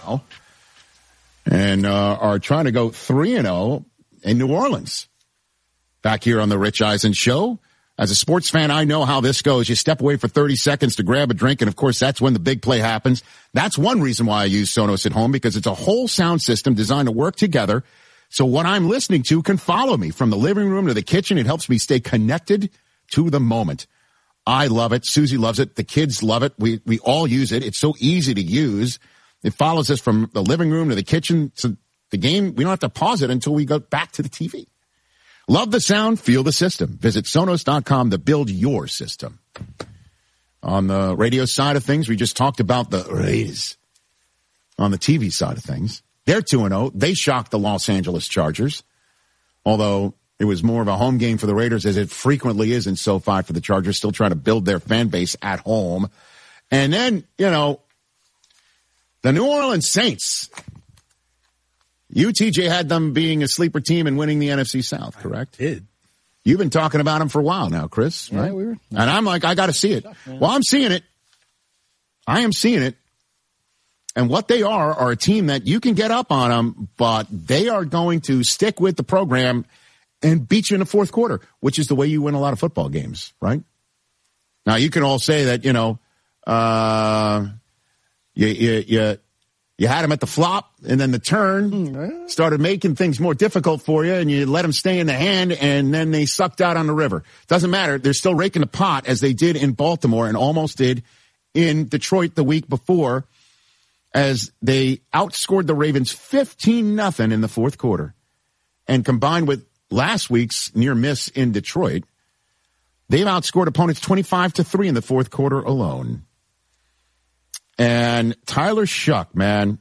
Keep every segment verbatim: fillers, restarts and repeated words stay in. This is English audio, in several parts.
now and uh, are trying to go three and oh in New Orleans. Back here on the Rich Eisen Show. As a sports fan, I know how this goes. You step away for thirty seconds to grab a drink, and of course, that's when the big play happens. That's one reason why I use Sonos at home, because it's a whole sound system designed to work together. So what I'm listening to can follow me from the living room to the kitchen. It helps me stay connected to the moment. I love it. Susie loves it. The kids love it. We we all use it. It's so easy to use. It follows us from the living room to the kitchen to the game. We don't have to pause it until we go back to the T V. Love the sound, feel the system. Visit Sonos dot com to build your system. On the radio side of things, we just talked about the Rays. On the T V side of things, they're two and oh. They shocked the Los Angeles Chargers, although it was more of a home game for the Raiders, as it frequently is in SoFi for the Chargers, still trying to build their fan base at home. And then, you know, the New Orleans Saints. You, T J, had them being a sleeper team and winning the N F C South, correct? I did. You've been talking about them for a while now, Chris, yeah, right? We were, and I'm like, I got to see it. Well, I'm seeing it. I am seeing it. And what they are are a team that you can get up on them, but they are going to stick with the program and beat you in the fourth quarter, which is the way you win a lot of football games, right? Now, you can all say that, you know, uh, you, you, you, you had them at the flop, and then the turn started making things more difficult for you, and you let them stay in the hand, and then they sucked out on the river. Doesn't matter. They're still raking the pot, as they did in Baltimore and almost did in Detroit the week before, as they outscored the Ravens fifteen nothing in the fourth quarter. And combined with last week's near miss in Detroit, they've outscored opponents twenty-five to three in the fourth quarter alone. And Tyler Shuck, man,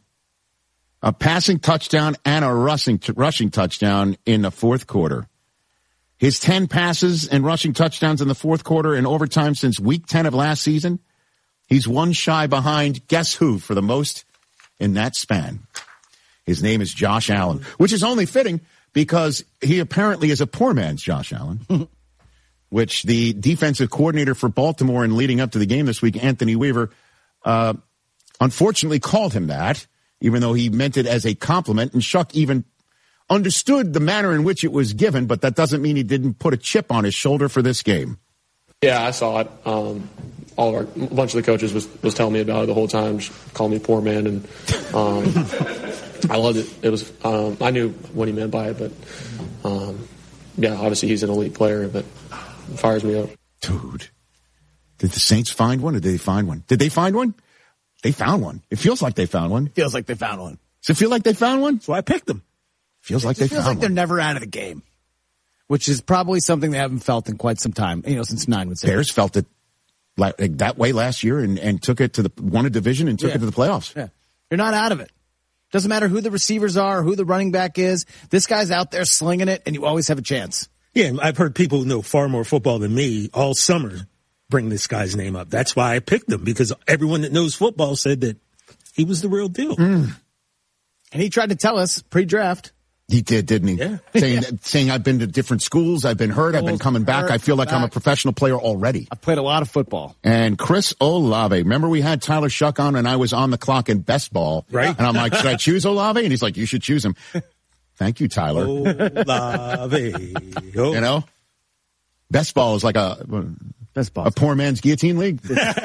a passing touchdown and a rushing rushing touchdown in the fourth quarter. His ten passes and rushing touchdowns in the fourth quarter and overtime since week ten of last season. He's one shy behind guess who for the most in that span. His name is Josh Allen, which is only fitting because he apparently is a poor man's Josh Allen, which the defensive coordinator for Baltimore and leading up to the game this week, Anthony Weaver, uh, unfortunately called him that, even though he meant it as a compliment. And Shuck even understood the manner in which it was given, but that doesn't mean he didn't put a chip on his shoulder for this game. Yeah, I saw it. Um, all of our, a bunch of the coaches was, was telling me about it the whole time, just calling me poor man, and um, I loved it. It was um, I knew what he meant by it, but um, yeah, obviously he's an elite player, but it fires me up. Dude, did the Saints find one, or did they find one? Did they find one? They found one. It feels like they found one. Feels like they found one. Does it feel like they found one? So I picked them. Feels it like they feels found like one. They're never out of the game, which is probably something they haven't felt in quite some time. You know, since nine would say. Bears felt it like that way last year and, and took it to the won a division and took yeah. it to the playoffs. Yeah, you're not out of it. Doesn't matter who the receivers are, who the running back is. This guy's out there slinging it, and you always have a chance. Yeah, I've heard people who know far more football than me all summer bring this guy's name up. That's why I picked him, because everyone that knows football said that he was the real deal. Mm. And he tried to tell us pre-draft. He did, didn't he? Yeah. Saying, yeah. saying I've been to different schools, I've been hurt, I've been coming back, hurt, I feel like back. I'm a professional player already. I played a lot of football. And Chris Olave, remember we had Tyler Shuck on and I was on the clock in best ball. Right. And I'm like, should I choose Olave? And he's like, you should choose him. Thank you, Tyler. Olave. You know? Best ball is like a, Best ball. a poor man's guillotine league.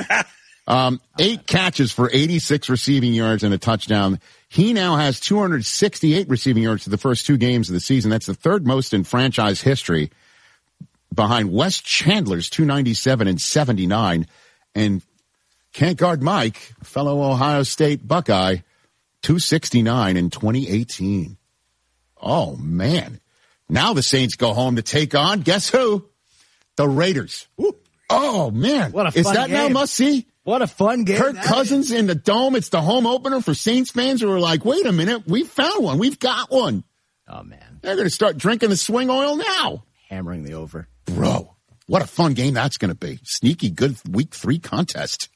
Um, eight catches for eighty-six receiving yards and a touchdown. He now has two hundred sixty-eight receiving yards to the first two games of the season. That's the third most in franchise history, behind Wes Chandler's two ninety-seven and seventy-nine. And can't guard Mike, fellow Ohio State Buckeye, two sixty-nine in twenty eighteen. Oh, man. Now the Saints go home to take on, guess who? The Raiders. Ooh. Oh, man. What a fun Is that game. now must-see? What a fun game. Kirk Cousins in the Dome. It's the home opener for Saints fans who are like, wait a minute, we found one. We've got one. Oh, man. They're going to start drinking the swing oil now. Hammering the over. Bro, what a fun game that's going to be. Sneaky good week three contest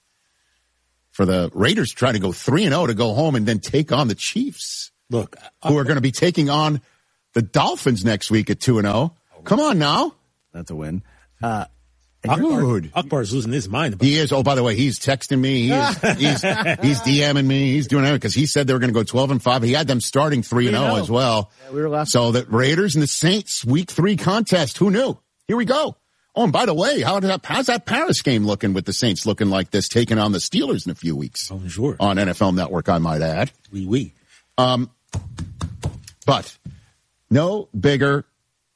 for the Raiders trying to go three and oh to go home and then take on the Chiefs. Look, who are going to be taking on the Dolphins next week at two and oh. Come on now. That's a win. Uh, Dude. Akbar's losing his mind about He is. Oh, by the way, he's texting me. He is, he's, he's DMing me. He's doing everything because he said they were going to go twelve and five. He had them starting three and oh as well. Yeah, we were last so the Raiders and the Saints week three contest. Who knew? Here we go. Oh, and by the way, how did that, how's that Paris game looking with the Saints looking like this, taking on the Steelers in a few weeks? Oh, sure. On N F L Network, I might add. Oui, oui. Um, but no bigger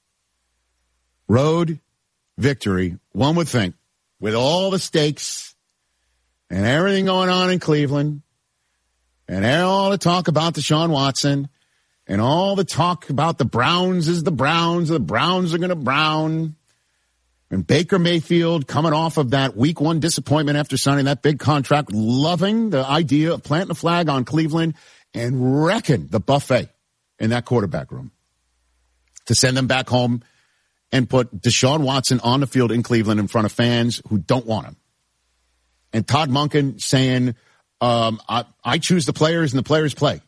road victory, one would think, with all the stakes and everything going on in Cleveland and all the talk about Deshaun Watson and all the talk about the Browns is the Browns, the Browns are going to Brown. And Baker Mayfield coming off of that week one disappointment after signing that big contract, loving the idea of planting a flag on Cleveland and wrecking the buffet in that quarterback room to send them back home and put Deshaun Watson on the field in Cleveland in front of fans who don't want him. And Todd Monken saying, um, I, I choose the players and the players play.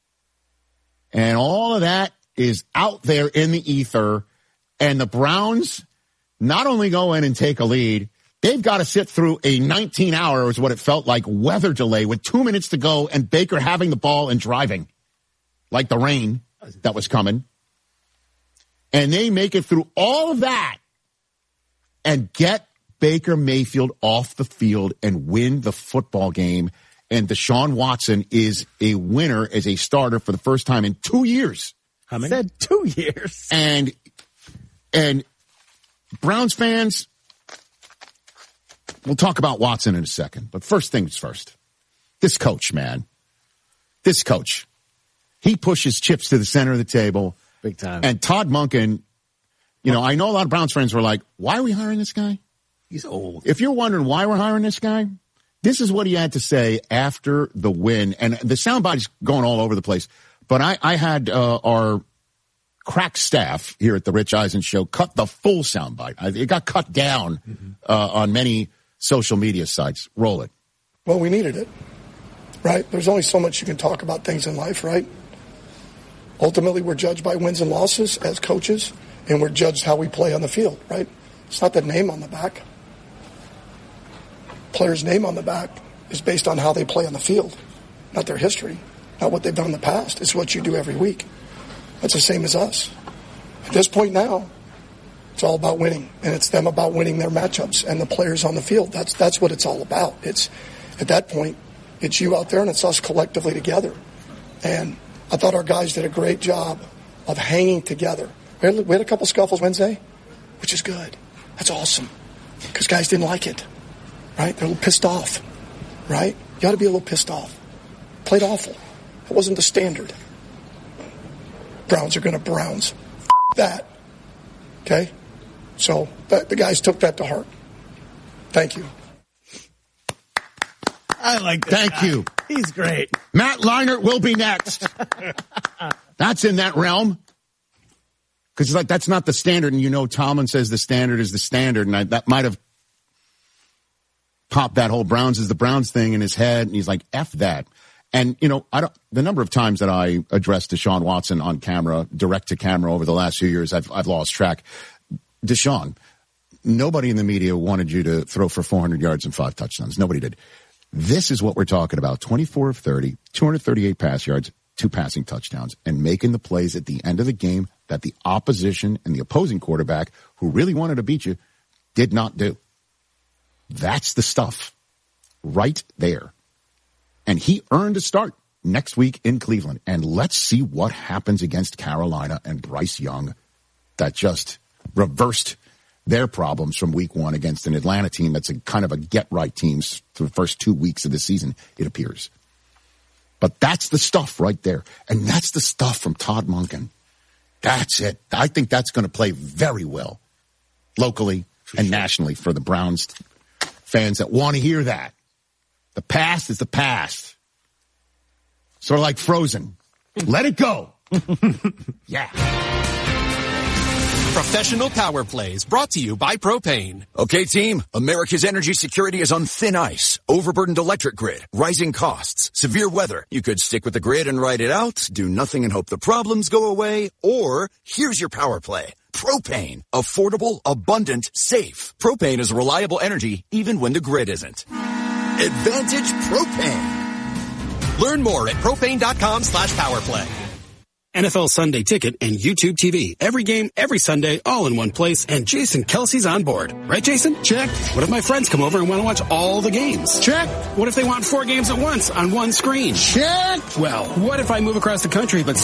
And all of that is out there in the ether. And the Browns not only go in and take a lead, they've got to sit through a nineteen hour is what it felt like weather delay with two minutes to go and Baker having the ball and driving like the rain that was coming. And they make it through all of that and get Baker Mayfield off the field and win the football game. And Deshaun Watson is a winner as a starter for the first time in two years. How many? Said two years. And, and Browns fans, we'll talk about Watson in a second. But first things first. This coach, man. This coach. He pushes chips to the center of the table. Big time. And Todd Monken, you know, I know a lot of Browns fans were like, why are we hiring this guy? He's old. If you're wondering why we're hiring this guy, this is what he had to say after the win. And the soundbite is going all over the place. But I, I had uh, our crack staff here at the Rich Eisen Show cut the full soundbite. It got cut down mm-hmm. uh, on many social media sites. Roll it. Well, we needed it, right? There's only so much you can talk about things in life, right? Ultimately, we're judged by wins and losses as coaches, and we're judged how we play on the field, right? It's not the name on the back. Player's name on the back is based on how they play on the field, not their history, not what they've done in the past. It's what you do every week. That's the same as us. At this point now, it's all about winning, and it's them about winning their matchups and the players on the field. That's that's what it's all about. It's at that point, it's you out there and it's us collectively together. And I thought our guys did a great job of hanging together. We had, we had a couple scuffles Wednesday, which is good. That's awesome because guys didn't like it, right? They're a little pissed off, right? You ought to be a little pissed off. Played awful. It wasn't the standard. Browns are going to Browns. F- that. Okay? So that, the guys took that to heart. Thank you. I like this Thank guy. you. He's great. Matt Leinart will be next. That's in that realm. Because it's like, that's not the standard. And you know, Tomlin says the standard is the standard. And I, that might have popped that whole Browns is the Browns thing in his head. And he's like, F that. And, you know, I don't, the number of times that I addressed Deshaun Watson on camera, direct to camera over the last few years, I've, I've lost track. Deshaun, nobody in the media wanted you to throw for four hundred yards and five touchdowns. Nobody did. This is what we're talking about. twenty-four of thirty, two hundred thirty-eight pass yards, two passing touchdowns, and making the plays at the end of the game that the opposition and the opposing quarterback who really wanted to beat you did not do. That's the stuff right there. And he earned a start next week in Cleveland. And let's see what happens against Carolina and Bryce Young that just reversed their problems from week one against an Atlanta team that's a kind of a get-right team for the first two weeks of the season, it appears. But that's the stuff right there. And that's the stuff from Todd Monken. That's it. I think that's going to play very well locally and nationally for the Browns fans that want to hear that. The past is the past. Sort of like Frozen. Let it go. Yeah. Professional Power Plays brought to you by Propane. Okay, team, America's energy security is on thin ice. Overburdened electric grid, rising costs, severe weather. You could stick with the grid and ride it out, do nothing and hope the problems go away, or here's your power play. Propane. Affordable, abundant, safe. Propane is reliable energy even when the grid isn't. Advantage Propane. Learn more at propane.com slash powerplay. N F L Sunday Ticket and YouTube T V. Every game, every Sunday, all in one place, and Jason Kelsey's on board. Right, Jason? Check. What if my friends come over and want to watch all the games? Check. What if they want four games at once on one screen? Check. Well, what if I move across the country but